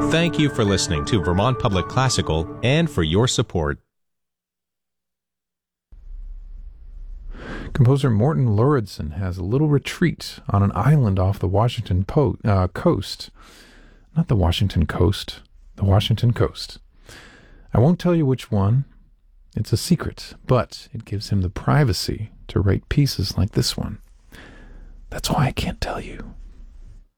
Thank you for listening to Vermont Public Classical and for your support. Composer Morten Lauridsen has a little retreat on an island off the Washington coast. Not the Washington coast, the Washington coast. I won't tell you which one. It's a secret, but it gives him the privacy to write pieces like this one. That's why I can't tell you.